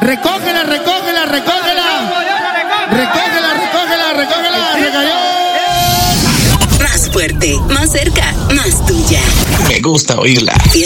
Recógela, recógela, recógela. Recógela, recógela, recógela. Recayó. Más fuerte, más cerca, más tuya. Me gusta oírla.